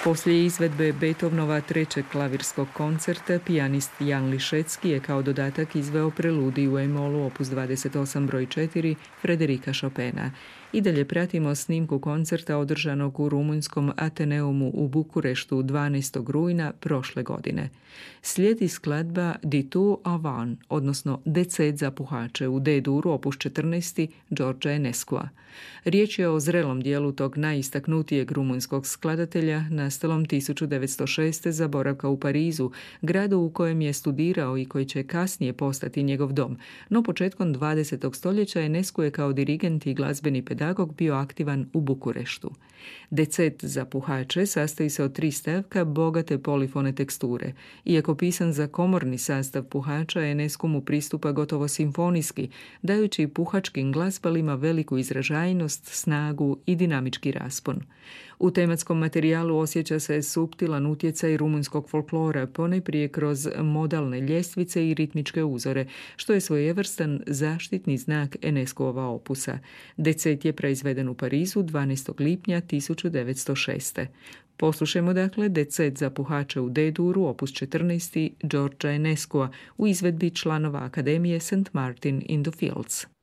Poslije izvedbe Beethovenova trećeg klavirskog koncerta, pijanist Jan Lišecki je kao dodatak izveo preludiju u E-molu opus 28 broj 4 Frederika Chopina. I dalje pratimo snimku koncerta održanog u rumunjskom Ateneumu u Bukureštu 12. rujna prošle godine. Slijedi skladba Di tu avan, odnosno Decet za puhače u D-duru opus 14 Đorđa Enescua. Riječ je o zrelom dijelu tog najistaknutijeg rumunjskog skladatelja, nastalom 1906. za boravka u Parizu, gradu u kojem je studirao i koji će kasnije postati njegov dom. No početkom 20. stoljeća Enescu je kao dirigent i glazbeni pedagog bio aktivan u Bukureštu. Decet za puhače sastoji se od 3 stavka bogate polifone teksture. Iako pisan za komorni sastav puhača, Enescu mu pristupa gotovo simfonijski, dajući puhačkim glazbalima veliku izražajnost, snagu i dinamički raspon. U tematskom materijalu osjeća se suptilan utjecaj rumunjskog folklora, ponajprije kroz modalne ljestvice i ritmičke uzore, što je svojevrstan zaštitni znak Enescuova opusa. Decet je proizveden u Parizu 12. lipnja 1906. Poslušajmo dakle Decet za puhače u D-duru opus 14 Đorđa Enescua u izvedbi članova Akademije St. Martin in the Fields.